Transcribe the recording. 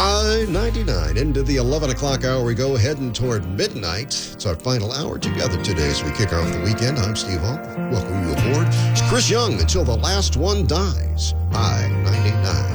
I-99 into the 11 o'clock hour. We go heading toward midnight. It's our final hour together today as we kick off the weekend. I'm Steve Hall. Welcome you aboard. It's Chris Young until the last one dies. I-99.